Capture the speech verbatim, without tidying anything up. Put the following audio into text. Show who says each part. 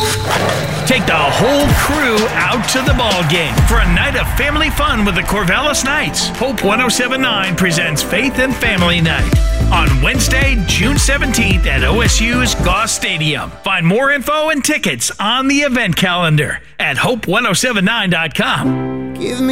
Speaker 1: Take the whole crew out to the ball game for a night of family fun with the Corvallis Knights. Hope one oh seven point nine presents Faith and Family Night on Wednesday, June seventeenth at O S U's Goss Stadium. Find more info and tickets on the event calendar at hope one oh seven nine dot com.
Speaker 2: Give me